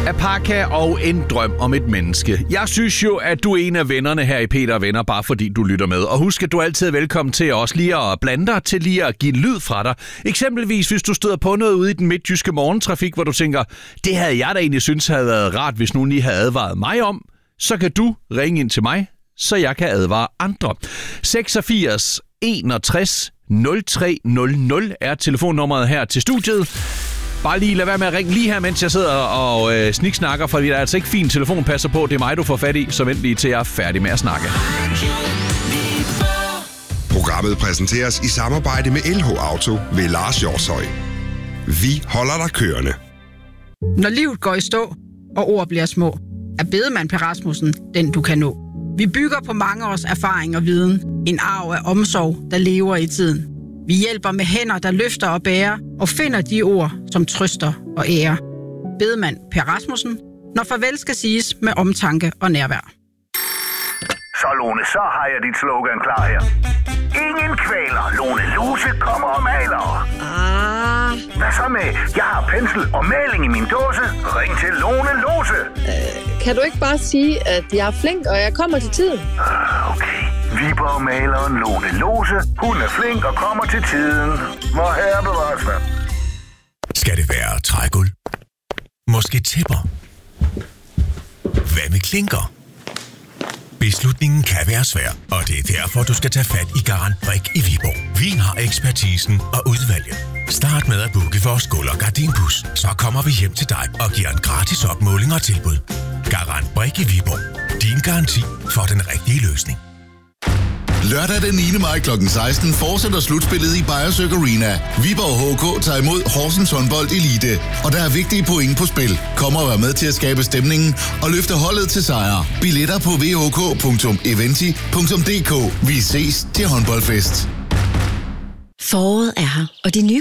Apaka og en drøm om et menneske. Jeg synes jo, at du er en af vennerne her i Peter og Venner, bare fordi du lytter med. Og husk, at du altid er velkommen til os lige at blande dig, til lige at give en lyd fra dig. Eksempelvis, hvis du støder på noget ude i den midtjyske morgentrafik, hvor du tænker, det havde jeg da egentlig synes havde været rart, hvis nogen lige havde advaret mig om, så kan du ringe ind til mig, så jeg kan advare andre. 86 61 0300 er telefonnummeret her til studiet. Bare lige lad være med at ringe lige her, mens jeg sidder og sniksnakker, fordi der er altså ikke fin telefonpasser på. Det er mig, du får fat i, så vent lige til jeg er færdig med at snakke. Programmet præsenteres i samarbejde med LH Auto ved Lars Hjortshøj. Vi holder dig kørende. Når livet går i stå, og ord bliver små, er bedemand Per Rasmussen den, du kan nå. Vi bygger på mange års erfaring og viden. En arv af omsorg, der lever i tiden. Vi hjælper med hænder, der løfter og bærer, og finder de ord, som trøster og ærer. Bedemand Per Rasmussen, når farvel skal siges med omtanke og nærvær. Så Lone, så har jeg dit slogan klar her. Ingen kvæler, Lone Lose kommer og maler. Hvad så med, jeg har pensel og maling i min dåse. Ring til Lone Lose. Kan du ikke bare sige, at jeg er flink, og jeg kommer til tiden? Okay. Viborg-maleren Lone Lose. Hun er flink og kommer til tiden. Hvor herre bevares man. Skal det være trægulv? Måske tæpper? Hvad med klinker? Beslutningen kan være svær, og det er derfor, du skal tage fat i Garant Brik i Viborg. Vi har ekspertisen og udvalget. Start med at booke vores gulv- og gardinpus. Så kommer vi hjem til dig og giver en gratis opmåling og tilbud. Garant Brik i Viborg. Din garanti for den rigtige løsning. Lørdag den 9. maj kl. 16 fortsætter slutspillet i Beyersøk Arena. Viborg HK tager imod Horsens Håndbold Elite, og der er vigtige point på spil. Kom og vær med til at skabe stemningen og løfte holdet til sejr. Billetter på vhk.eventi.dk. Vi ses til håndboldfest. Foråret er her, og de nye